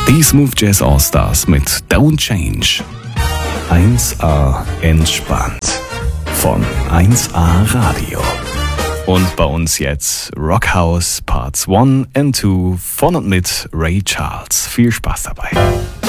Die Smooth Jazz All-Stars mit Don't Change. 1A entspannt. Von 1A Radio. Und bei uns jetzt Rockhouse Parts 1 and 2 von und mit Ray Charles. Viel Spaß dabei.